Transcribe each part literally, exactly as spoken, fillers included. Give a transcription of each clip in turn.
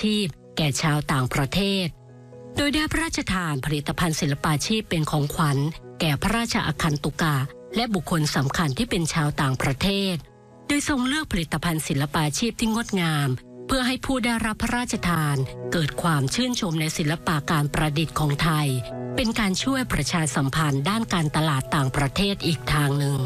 ชีพแก่ชาวต่างประเทศโดยได้พระราชทานผลิตภัณฑ์ศิลปาชีพเป็นของขวัญแก่พระราชอาคันตุกะและบุคคลสำคัญที่เป็นชาวต่างประเทศโดยทรงเลือกผลิตภัณฑ์ศิลปาชีพที่งดงามเพื่อให้ผู้ได้รับพระราชทานเกิดความชื่นชมในศิลปะการประดิษฐ์ของไทยเป็นการช่วยประชาสัมพันธ์ด้านการตลาดต่างประเทศอีกทางหนึ่ง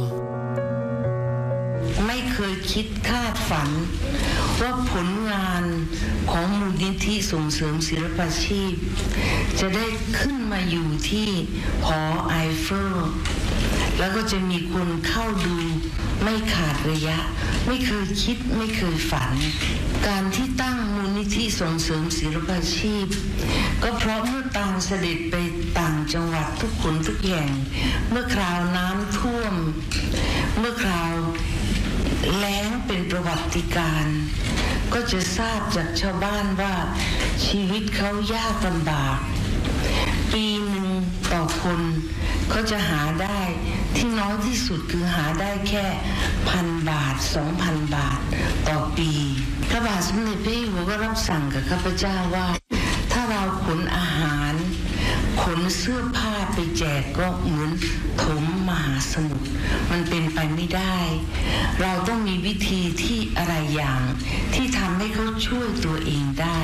ไม่เคยคิดคาดฝันว่าผลงานของมูลนิธิส่งเสริมศิลปาชีพจะได้ขึ้นมาอยู่ที่หอไอเฟลแล้วก็จะมีคนเข้าดูไม่ขาดระยะไม่เคยคิดไม่เคยฝันการที่ตั้งมูลนิธิส่งเสริมศิลปาชีพก็เพราะเมื่อตามเสด็จไปต่างจังหวัดทุกคนทุกแห่งเมื่อคราวน้ำท่วมเมื่อคราวแล้งเป็นประวัติการณ์ก็จะทราบจากชาวบ้านว่าชีวิตเขายากลำบากปีหนึ่งต่อคนเขาจะหาได้ที่น้อยที่สุดคือหาได้แค่พันบาทสองพันบาทต่อปีพระบาทสมเด็จพระเจ้าอยู่หัวก็รับสั่งกับข้าพเจ้าว่าถ้าเราขนอาหารขนเสื้อผ้าไปแจกก็เหมือนถมมหาสมุทรมันเป็นไปไม่ได้เราต้องมีวิธีที่อะไรอย่างที่ทำให้เขาช่วยตัวเองได้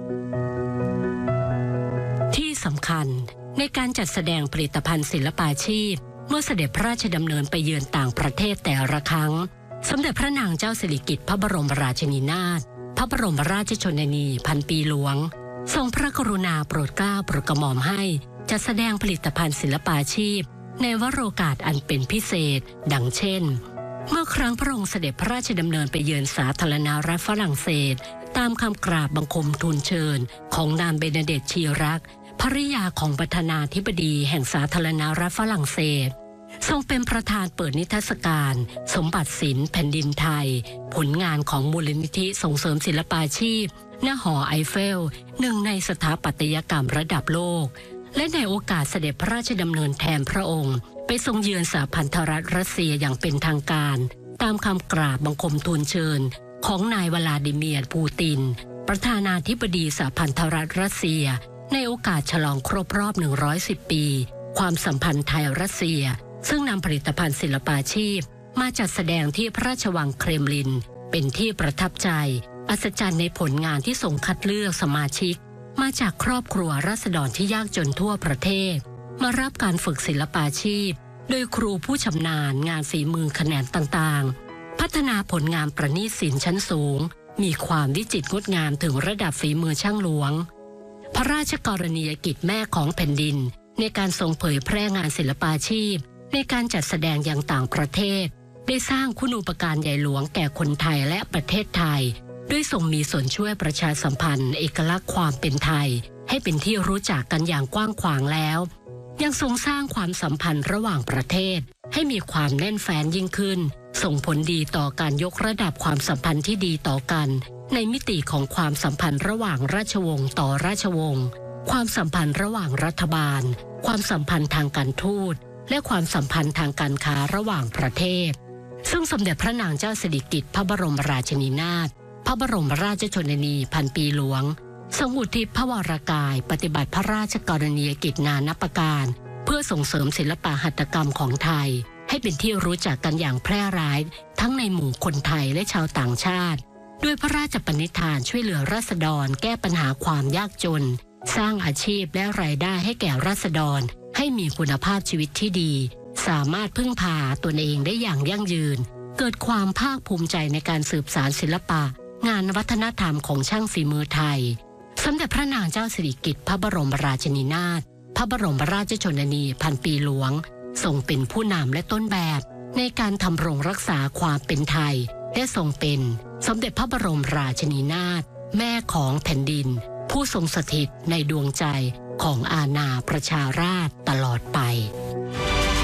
ที่สำคัญในการจัดแสดงผลิตภัณฑ์ศิลปาชีพเมื่อเสด็จพระราชดำเนินไปเยือนต่างประเทศแต่ละครั้งสมเด็จพระนางเจ้าสิริกิติ์พระบรมราชินีนาถพระบรมราชชนนีพันปีหลวงทรงพระกรุณาโปรดเกล้าโปรดกระหม่อมให้จัดแสดงผลิตภัณฑ์ศิลปาชีพในวโรกาสอันเป็นพิเศษดังเช่นเมื่อครั้งพระองค์เสด็จพระราชดำเนินไปเยือนสาธารณรัฐฝรั่งเศสตามคำกราบบังคมทูลเชิญของนางเบเนเดตชีรักภริยาของประธานาธิบดีแห่งสาธารณรัฐฝรั่งเศสทรงเป็นประธานเปิดนิทรรศการสมบัติศิลป์แผ่นดินไทยผลงานของมูลนิธิส่งเสริมศิลปาชีพณหอไอเฟลหนึ่งในสถาปัตยกรรมระดับโลกและในโอกาสเสด็จพระราชดำเนินแทนพระองค์ไปทรงเยือนสหพันธรัฐรัสเซียอย่างเป็นทางการตามคำกราบบังคมทูลเชิญของนายวลาดิเมียร์ปูตินประธานาธิบดีสหพันธรัฐรัสเซียในโอกาสฉลองครบรอบหนึ่งร้อยสิบปีความสัมพันธ์ไทยรัสเซียซึ่งนำผลิตภัณฑ์ศิลปาชีพมาจัดแสดงที่พระราชวังเครมลินเป็นที่ประทับใจอัศจรรย์ในผลงานที่ทรงคัดเลือกสมาชิกมาจากครอบครัวราษฎรที่ยากจนทั่วประเทศมารับการฝึกศิลปาชีพโดยครูผู้ชำนาญงานฝีมือแขนงต่างๆพัฒนาผลงานประณีตศิลป์ชั้นสูงมีความวิจิตรงดงามถึงระดับฝีมือช่างหลวงพระราชกรณียกิจแม่ของแผ่นดินในการทรงเผยแพร่งานศิลปาชีพในการจัดแสดงอย่างต่างประเทศได้สร้างคุณูปการใหญ่หลวงแก่คนไทยและประเทศไทยด้วยทรงมีส่วนช่วยประชาสัมพันธ์เอกลักษณ์ความเป็นไทยให้เป็นที่รู้จักกันอย่างกว้างขวางแล้วยังทรงสร้างความสัมพันธ์ระหว่างประเทศให้มีความแน่นแฟ้นยิ่งขึ้นส่งผลดีต่อการยกระดับความสัมพันธ์ที่ดีต่อกันในมิติของความสัมพันธ์ระหว่างราชวงศ์ต่อราชวงศ์ความสัมพันธ์ระหว่างรัฐบาลความสัมพันธ์ทางการทูตและความสัมพันธ์ทางการค้าระหว่างประเทศซึ่งสมเด็จพระนางเจ้าสิริกิติ์พระบรมราชินีนาถพระบรมราชชนนีพันปีหลวงทรงอุทิศพระวรกายปฏิบัติพระราชกรณียกิจนานับประการเพื่อส่งเสริมศิลปะหัตถกรรมของไทยให้เป็นที่รู้จักกันอย่างแพร่หลายทั้งในหมู่คนไทยและชาวต่างชาติด้วยพระราชปณิธานช่วยเหลือราษฎรแก้ปัญหาความยากจนสร้างอาชีพและรายได้ให้แก่ราษฎรให้มีคุณภาพชีวิตที่ดีสามารถพึ่งพาตนเองได้อย่างยั่งยืนเกิดความภาคภูมิใจในการสืบสานศิลปะงานวัฒนธรรมของช่างฝีมือไทยสมเด็จพระนางเจ้าสิริกิติ์พระบรมราชินีนาถพระบรมราชชนนีพันปีหลวงทรงเป็นผู้นำและต้นแบบในการทำรงรักษาความเป็นไทยและทรงเป็นสมเด็จพระบรมราชินีนาถแม่ของแผ่นดินผู้ทรงสถิตในดวงใจของอาณาประชาราษฎร์ตลอดไป